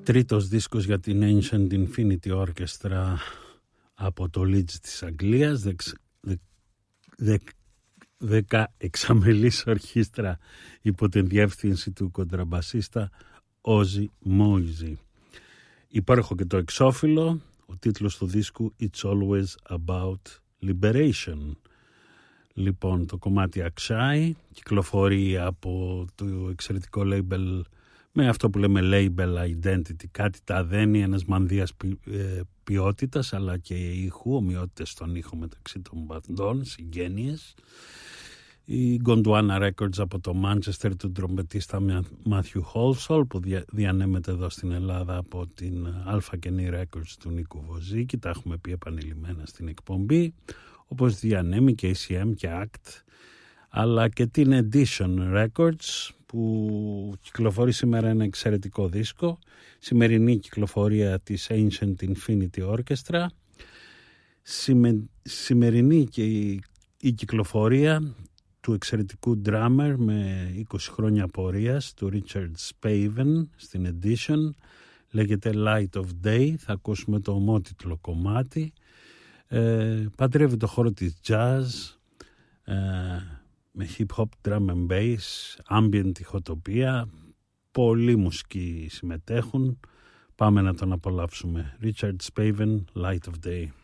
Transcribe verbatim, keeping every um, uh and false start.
Τρίτος δίσκος για την Ancient Infinity Orchestra από το Leeds της Αγγλίας, δεξ, δε, δε, δεκαεξαμελής ορχήστρα υπό την διεύθυνση του κοντραμπασίστα Ozzy Moisey. Υπάρχω και το εξώφυλλο, ο τίτλος του δίσκου It's Always About Liberation. Λοιπόν, το κομμάτι Akshai κυκλοφορεί από το εξαιρετικό label με αυτό που λέμε label identity, κάτι τα δένει ένας μανδύας ποι, ε, ποιότητας αλλά και ήχου, ομοιότητες στον ήχο μεταξύ των μπαντών, συγγένειες. Η Gondwana Records από το Manchester του τρομπετίστα Matthew Holsall που δια, διανέμεται εδώ στην Ελλάδα από την Alpha Kenny Records του Νίκου Βοζίκη, τα έχουμε πει επανειλημμένα στην εκπομπή, όπως διανέμει και έι σι εμ και έι σι τι, αλλά και την Edition Records που κυκλοφορεί σήμερα ένα εξαιρετικό δίσκο, σημερινή κυκλοφορία της Ancient Infinity Orchestra, Σιμε, σημερινή και η, η κυκλοφορία του εξαιρετικού drummer με είκοσι χρόνια πορείας, του Richard Spaven στην Edition, λέγεται Light of Day, θα ακούσουμε το ομότιτλο κομμάτι, ε, παντρεύει το χώρο της jazz, ε, με hip hop, drum and bass, ambient ηχοτοπία, πολλοί μουσικοί συμμετέχουν. Πάμε να τον απολαύσουμε. Richard Spaven, Light of Day.